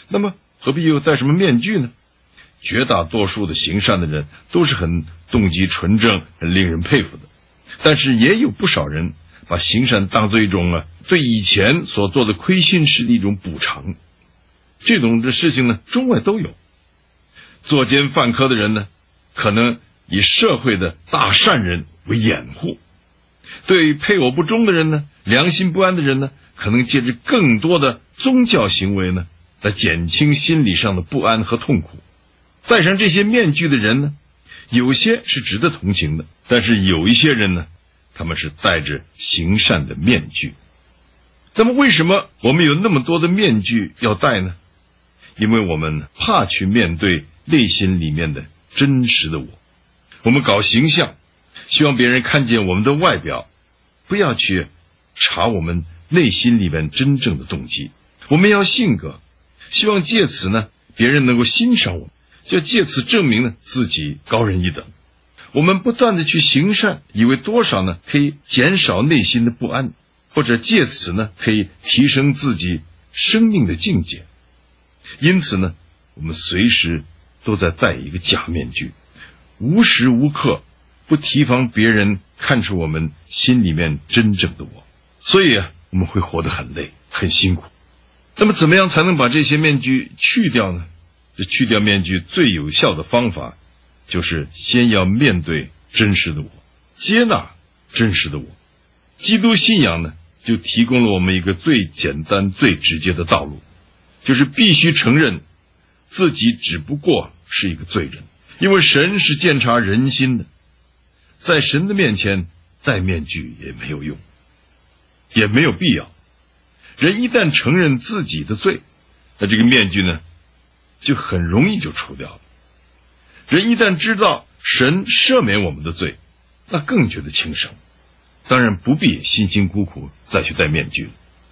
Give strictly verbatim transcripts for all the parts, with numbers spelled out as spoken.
那么何必又戴什么面具呢？绝大多数的行善的人都是很动机纯正，很令人佩服的。但是也有不少人把行善当作一种啊对以前所做的亏心事的一种补偿。这种的事情呢，中外都有。作奸犯科的人呢，可能以社会的大善人为掩护；对配偶不忠的人呢，良心不安的人呢，可能借着更多的宗教行为呢，来减轻心理上的不安和痛苦。戴上这些面具的人呢，有些是值得同情的，但是有一些人呢，他们是戴着行善的面具。那么为什么我们有那么多的面具要戴呢？因为我们怕去面对内心里面的真实的我。我们搞形象，希望别人看见我们的外表，不要去查我们内心里面真正的动机。我们要性格，希望借此呢，别人能够欣赏我们，就借此证明呢自己高人一等。我们不断的去行善，以为多少呢可以减少内心的不安，或者借此呢可以提升自己生命的境界。因此呢，我们随时都在戴一个假面具，无时无刻不提防别人看出我们心里面真正的我。所以啊，我们会活得很累，很辛苦。那么怎么样才能把这些面具去掉呢？这去掉面具最有效的方法，就是先要面对真实的我，接纳真实的我。基督信仰呢，就提供了我们一个最简单最直接的道路，就是必须承认自己只不过是一个罪人。因为神是鉴察人心的，在神的面前戴面具也没有用，也没有必要。人一旦承认自己的罪，那这个面具呢就很容易就除掉了。人一旦知道神赦免我们的罪，那更觉得轻省，当然不必辛辛苦苦再去戴面具了。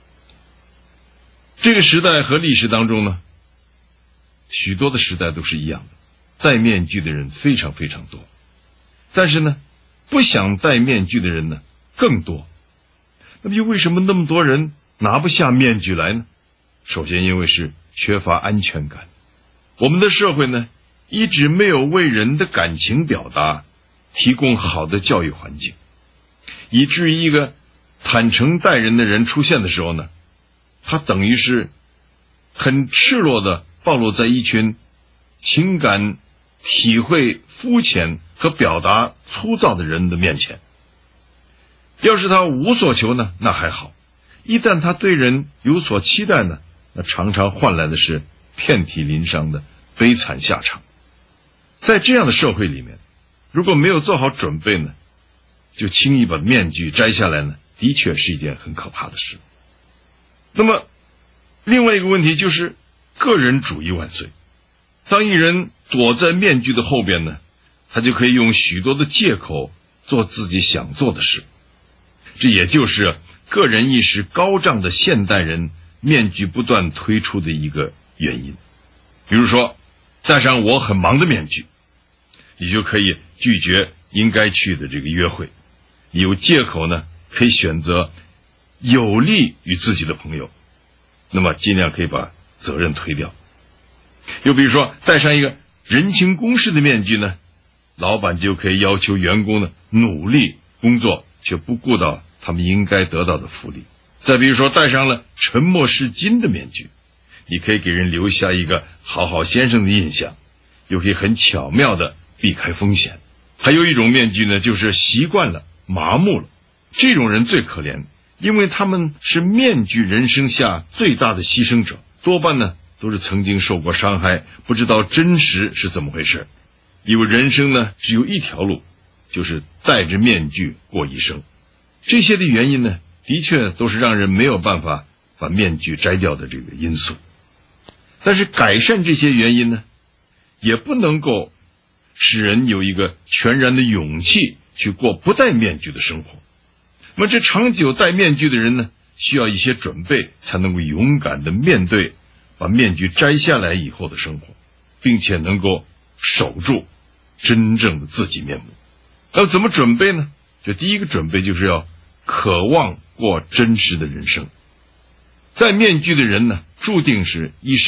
这个时代和历史当中呢，许多的时代都是一样的，戴面具的人非常非常多，但是呢，不想戴面具的人呢更多。那么又为什么那么多人拿不下面具来呢？首先因为是缺乏安全感。我们的社会呢，一直没有为人的感情表达提供好的教育环境，以至于一个坦诚待人的人出现的时候呢，他等于是很赤裸的暴露在一群情感体会肤浅和表达粗糙的人的面前。要是他无所求呢，那还好；一旦他对人有所期待呢，那常常换来的是遍体鳞伤的悲惨下场。在这样的社会里面，如果没有做好准备呢，就轻易把面具摘下来呢，的确是一件很可怕的事。那么另外一个问题就是个人主义万岁。当一人躲在面具的后边呢，他就可以用许多的借口做自己想做的事。这也就是个人意识高涨的现代人面具不断推出的一个原因。比如说戴上我很忙的面具，你就可以拒绝应该去的这个约会，有借口呢可以选择有利于自己的朋友，那么尽量可以把责任推掉。又比如说戴上一个人情公事的面具呢，老板就可以要求员工呢努力工作，却不顾到他们应该得到的福利。再比如说戴上了沉默是金的面具，你可以给人留下一个好好先生的印象，又可以很巧妙地避开风险。还有一种面具呢，就是习惯了麻木了，这种人最可怜，因为他们是面具人生下最大的牺牲者，多半呢都是曾经受过伤害，不知道真实是怎么回事。因为人生呢只有一条路，就是戴着面具过一生。这些的原因呢，的确都是让人没有办法把面具摘掉的这个因素。但是改善这些原因呢，也不能够使人有一个全然的勇气去过不戴面具的生活。那么这长久戴面具的人呢，需要一些准备，才能够勇敢地面对把面具摘下来以后的生活，并且能够守住真正的自己面目。那怎么准备呢？就第一个准备就是要渴望过真实的人生。戴面具的人呢，注定是一生